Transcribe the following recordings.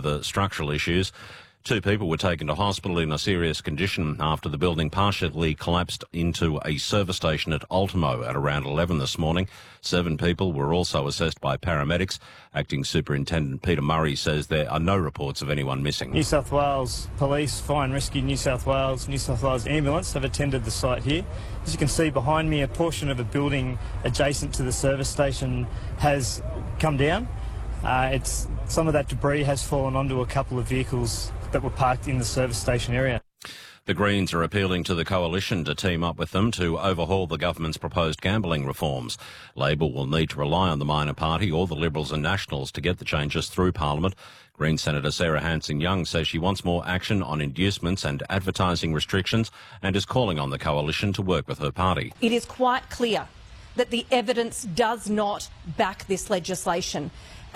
the structural issues. 2 people were taken to hospital in a serious condition after the building partially collapsed into a service station at Ultimo at around 11 this morning. 7 people were also assessed by paramedics. Acting Superintendent Peter Murray says there are no reports of anyone missing. New South Wales Police, Fire and Rescue New South Wales Ambulance have attended the site here. As you can see behind me, a portion of a building adjacent to the service station has come down. Some of that debris has fallen onto a couple of vehicles that were parked in the service station area. The Greens are appealing to the Coalition to team up with them to overhaul the government's proposed gambling reforms. Labor will need to rely on the minor party or the Liberals and Nationals to get the changes through Parliament. Green Senator Sarah Hanson-Young says she wants more action on inducements and advertising restrictions and is calling on the Coalition to work with her party. It is quite clear that the evidence does not back this legislation.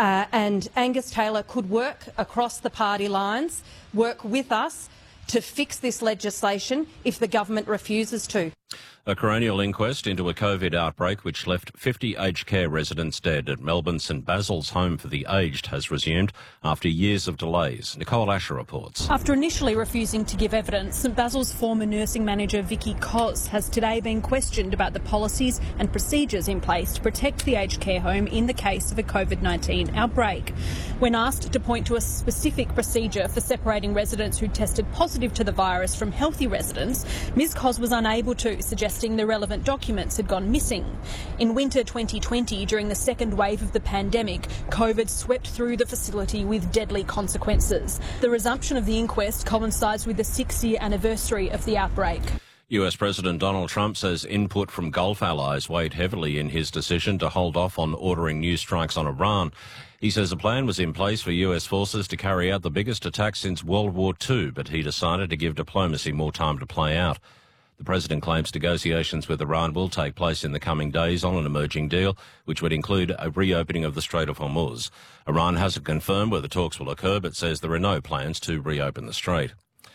And Angus Taylor could work across the party lines, work with us to fix this legislation if the government refuses to. A coronial inquest into a COVID outbreak which left 50 aged care residents dead at Melbourne's St Basil's Home for the Aged has resumed after years of delays. Nicole Asher reports. After initially refusing to give evidence, St Basil's former nursing manager Vicky Cos has today been questioned about the policies and procedures in place to protect the aged care home in the case of a COVID-19 outbreak. When asked to point to a specific procedure for separating residents who tested positive to the virus from healthy residents, Ms Cos was unable to, suggesting the relevant documents had gone missing. In winter 2020, during the second wave of the pandemic, COVID swept through the facility with deadly consequences. The resumption of the inquest coincides with the 6-year anniversary of the outbreak. US President Donald Trump says input from Gulf allies weighed heavily in his decision to hold off on ordering new strikes on Iran. He says a plan was in place for US forces to carry out the biggest attack since World War II, but he decided to give diplomacy more time to play out. The president claims negotiations with Iran will take place in the coming days on an emerging deal, which would include a reopening of the Strait of Hormuz. Iran hasn't confirmed whether talks will occur, but says there are no plans to reopen the strait.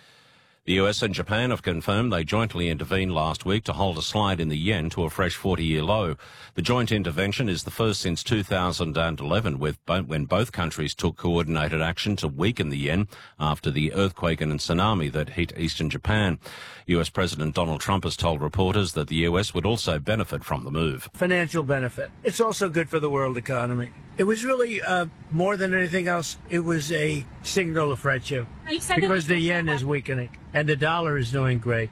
The US and Japan have confirmed they jointly intervened last week to hold a slide in the yen to a fresh 40-year low. The joint intervention is the first since 2011, when both countries took coordinated action to weaken the yen after the earthquake and tsunami that hit eastern Japan. US President Donald Trump has told reporters that the US would also benefit from the move. Financial benefit. It's also good for the world economy. It was really, more than anything else, it was a signal of friendship because the yen is weakening and the dollar is doing great.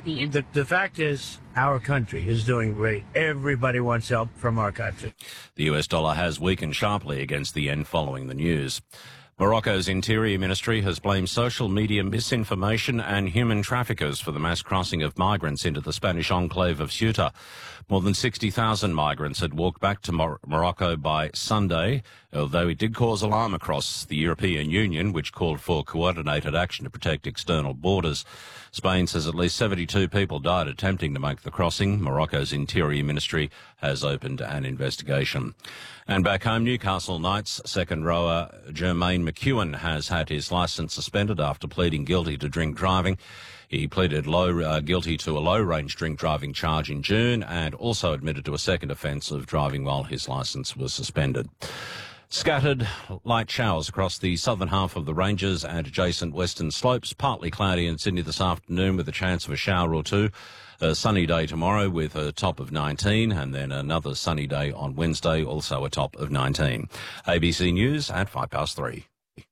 The fact is, our country is doing great. Everybody wants help from our country. The US dollar has weakened sharply against the yen following the news. Morocco's Interior Ministry has blamed social media misinformation and human traffickers for the mass crossing of migrants into the Spanish enclave of Ceuta. More than 60,000 migrants had walked back to Morocco by Sunday, although it did cause alarm across the European Union, which called for coordinated action to protect external borders. Spain says at least 72 people died attempting to make the crossing. Morocco's Interior Ministry has opened an investigation. And back home, Newcastle Knights second rower Jermaine McEwen has had his licence suspended after pleading guilty to drink driving. He pleaded guilty to a low-range drink driving charge in June and also admitted to a second offence of driving while his licence was suspended. Scattered light showers across the southern half of the Ranges and adjacent western slopes. Partly cloudy in Sydney this afternoon with a chance of a shower or two. A sunny day tomorrow with a top of 19 and then another sunny day on Wednesday, also a top of 19. ABC News at 3:05.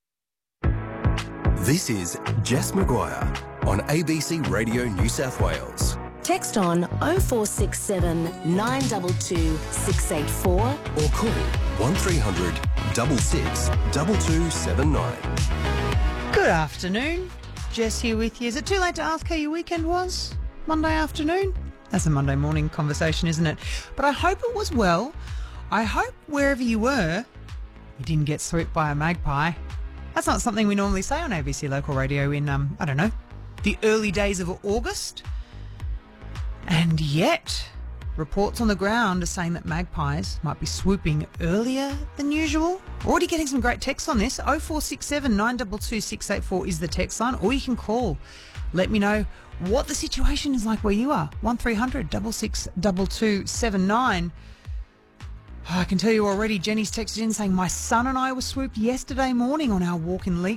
This is Jess Maguire on ABC Radio New South Wales. Text on 0467 922 684 or call 1300 66 2279. Good afternoon. Jess here with you. Is it too late to ask how your weekend was? Monday afternoon? That's a Monday morning conversation, isn't it? But I hope it was well. I hope wherever you were, you didn't get swooped by a magpie. That's not something we normally say on ABC Local Radio in, the early days of August. And yet, reports on the ground are saying that magpies might be swooping earlier than usual. Already getting some great texts on this. 0467 922 684 is the text line, or you can call. Let me know what the situation is like where you are. 1300 66 2279. I can tell you already, Jenny's texted in saying, my son and I were swooped yesterday morning on our walk in Leap